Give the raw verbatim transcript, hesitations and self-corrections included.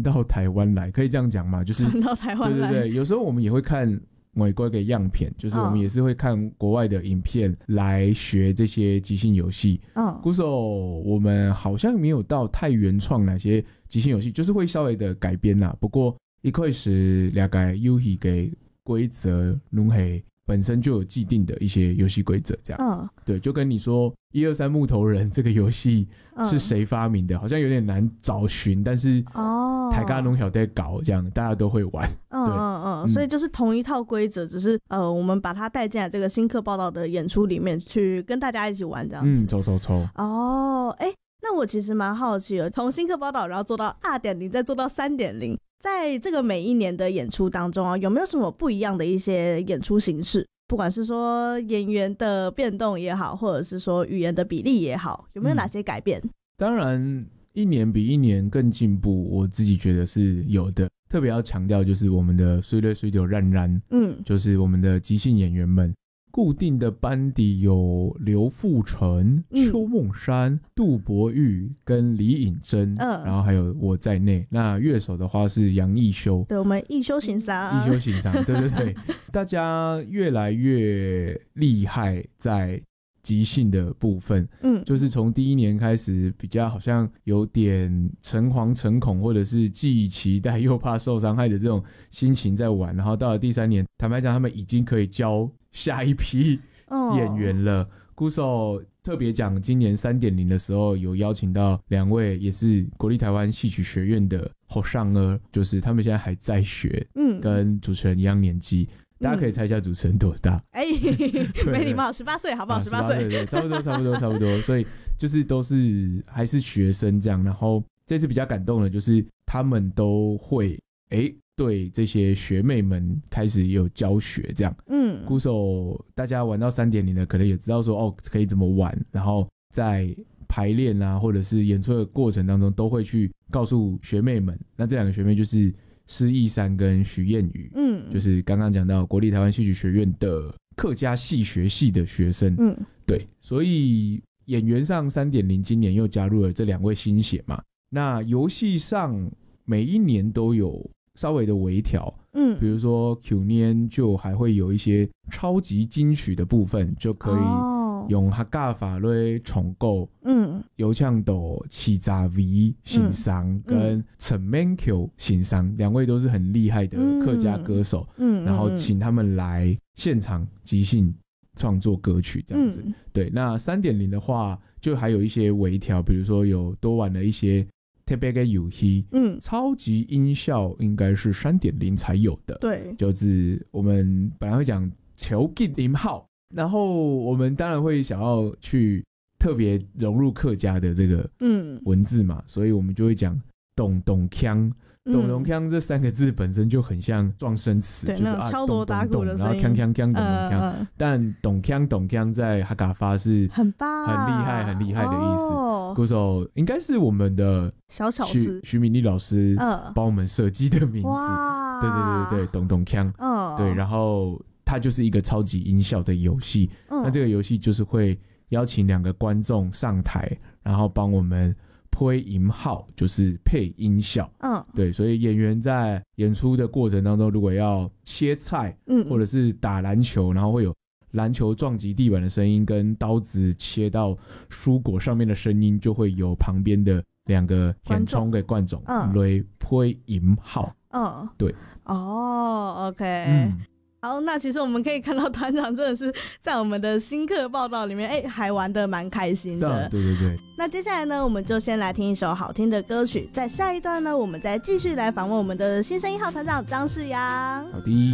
传到台湾来，可以这样讲吗？就是传到台湾来， 对对对，有时候我们也会看美国的样片，就是我们也是会看国外的影片来学这些即兴游戏。嗯，鼓手我们好像没有到太原创哪些即兴游戏，就是会稍微的改编啦。不过一开始大概游戏的规则拢系本身就有既定的一些游戏规则，这样。嗯，对，就跟你说一二三木头人这个游戏是谁发明的，嗯，好像有点难找寻，但是哦，大家拢晓得搞，这样大家都会玩。 嗯嗯嗯，所以就是同一套规则，只是呃，我们把它带进来这个新课报道的演出里面去跟大家一起玩这样子。 嗯，抽抽抽。 哦，哎，那我其实蛮好奇的，从新课报道然后做到 二点零 再做到 三点零，在这个每一年的演出当中啊，有没有什么不一样的一些演出形式？不管是说演员的变动也好，或者是说语言的比例也好，有没有哪些改变？嗯， 当然一年比一年更进步，我自己觉得是有的。特别要强调就是我们的水水水流冉冉，嗯，就是我们的即兴演员们，固定的班底有刘富成、嗯、邱梦山、杜伯玉跟李颖珍，嗯，然后还有我在内。那乐手的话是杨义修， 对，我们义修行商， 义修行商，对对对，大家越来越厉害在即兴的部分，嗯，就是从第一年开始比较好像有点诚惶诚恐，或者是既期待又怕受伤害的这种心情在玩，然后到了第三年，坦白讲他们已经可以教下一批演员了。鼓手特别讲今年 三点零 的时候有邀请到两位也是国立台湾戏曲学院的后上儿，就是他们现在还在学，嗯，跟主持人一样年纪。大家可以猜一下主持人多大？哎、 嗯，没礼貌，十八岁好不好？十八岁， 对，差不多，差不多，差不多。所以就是都是还是学生这样。然后这次比较感动的就是他们都会哎对这些学妹们开始有教学这样。嗯，鼓手大家玩到 三点零 的可能也知道说哦可以怎么玩，然后在排练啊或者是演出的过程当中都会去告诉学妹们。那这两个学妹就是施逸珊跟徐燕宇，嗯，就是刚刚讲到国立台湾戏曲学院的客家戏学系的学生，嗯，对，所以演员上 三点零 今年又加入了这两位新血嘛。那游戏上每一年都有稍微的微调，嗯，比如说去年就还会有一些超级金曲的部分，就可以用客家法来重构，嗯，有唱到七杂 V 欣赏跟陈曼 Q 欣赏，两位都是很厉害的客家歌手，嗯，然后请他们来现场即兴创作歌曲这样子，嗯，对。那 三点零 的话，就还有一些微调，比如说有多玩了一些特别的游戏，嗯，超级音效应该是 三点零 才有的，对，就是我们本来会讲求吉音号。然后我们当然会想要去特别融入客家的这个文字嘛，嗯，所以我们就会讲咚咚锵，咚咚锵这三个字本身就很像撞声词， 对， 就是啊敲锣打鼓的声音， 然后锵锵锵咚咚锵，呃，但咚锵咚锵在哈嘎发是很棒， 很厉害很厉害的意思。哦，鼓手应该是我们的小巧思徐敏丽老师帮我们设计的名字，哇，对对对对对，咚咚锵，嗯，对，然后它就是一个超级音效的游戏，嗯，那这个游戏就是会邀请两个观众上台，然后帮我们配音号，就是配音效，嗯，对，所以演员在演出的过程当中，如果要切菜，嗯，或者是打篮球，然后会有篮球撞击地板的声音，跟刀子切到蔬果上面的声音，就会有旁边的两个演冲给观众来配音号，嗯，对， 哦 ，OK，嗯。好，那其实我们可以看到团长真的是在我们的新课报道里面，哎，还玩得蛮开心的。 对对对。 那接下来呢，我们就先来听一首好听的歌曲，在下一段呢，我们再继续来访问我们的新生一号团长张世阳。 好的。